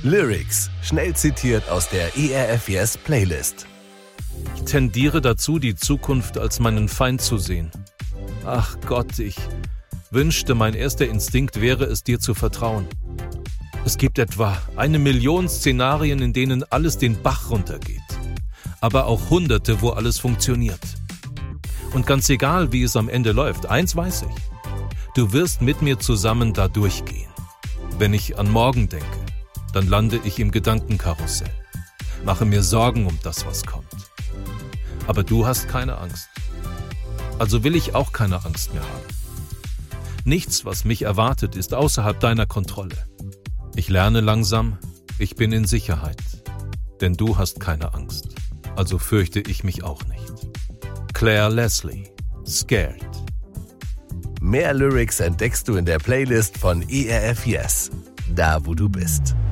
Lyrics, schnell zitiert aus der ERF Yes Playlist. Ich tendiere dazu, die Zukunft als meinen Feind zu sehen. Ach Gott, ich wünschte, mein erster Instinkt wäre es, dir zu vertrauen. Es gibt etwa 1 Million Szenarien, in denen alles den Bach runtergeht. Aber auch Hunderte, wo alles funktioniert. Und ganz egal, wie es am Ende läuft, eins weiß ich. Du wirst mit mir zusammen da durchgehen. Wenn ich an morgen denke, dann lande ich im Gedankenkarussell. Mache mir Sorgen um das, was kommt. Aber du hast keine Angst. Also will ich auch keine Angst mehr haben. Nichts, was mich erwartet, ist außerhalb deiner Kontrolle. Ich lerne langsam, ich bin in Sicherheit. Denn du hast keine Angst. Also fürchte ich mich auch nicht. Claire Leslie, Scared. Mehr Lyrics entdeckst du in der Playlist von ERF Yes, da wo du bist.